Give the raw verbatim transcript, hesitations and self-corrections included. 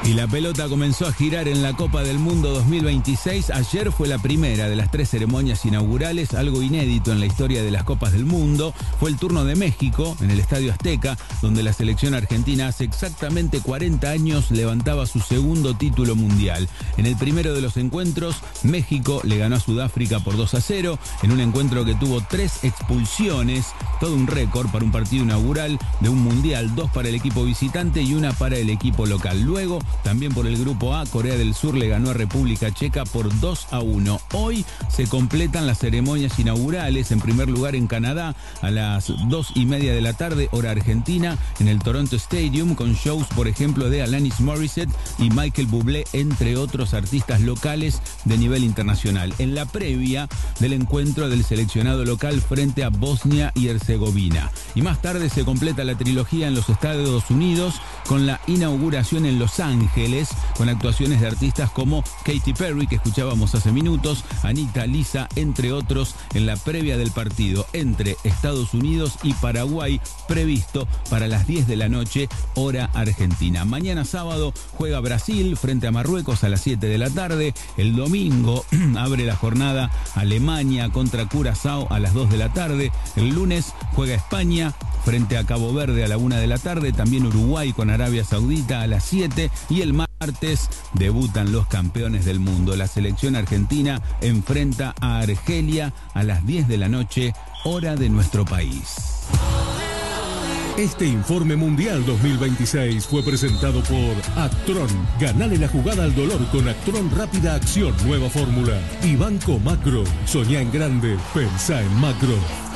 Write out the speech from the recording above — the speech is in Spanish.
Y la pelota comenzó a girar en la Copa del Mundo dos mil veintiséis. Ayer fue la primera de las tres ceremonias inaugurales, algo inédito en la historia de las Copas del Mundo. Fue el turno de México en el Estadio Azteca, donde la selección argentina hace exactamente cuarenta años levantaba su segundo título mundial. En el primero de los encuentros, México le ganó a Sudáfrica por dos a cero, en un encuentro que tuvo tres expulsiones, todo un récord para un partido inaugural de un mundial, dos para el equipo visitante y una para el equipo local. Luego, también por el grupo A, Corea del Sur le ganó a República Checa por dos a uno. Hoy se completan las ceremonias inaugurales, en primer lugar en Canadá, a las dos y media de la tarde, hora argentina, en el Toronto Stadium, con shows, por ejemplo, de Alanis Morissette y Michael Bublé, entre otros artistas locales de nivel internacional. En la previa del encuentro del seleccionado local frente a Bosnia y Herzegovina. Y más tarde se completa la trilogía en los Estados Unidos con la inauguración en Los Ángeles, con actuaciones de artistas como Katy Perry, que escuchábamos hace minutos, Anita, Lisa, entre otros, en la previa del partido entre Estados Unidos y Paraguay, previsto para las diez de la noche, hora argentina. Mañana sábado juega Brasil frente a Marruecos a las siete de la tarde. El domingo abre la jornada Alemania contra Curazao a las dos de la tarde. El lunes juega España frente a Cabo Verde a la una de la tarde, también Uruguay con Arabia Saudita a las siete, y el martes debutan los campeones del mundo. La selección argentina enfrenta a Argelia a las diez de la noche, hora de nuestro país. Este informe mundial dos mil veintiséis fue presentado por Actron. Ganale la jugada al dolor con Actron Rápida Acción, nueva fórmula. Y Banco Macro. Soñá en grande, pensá en macro.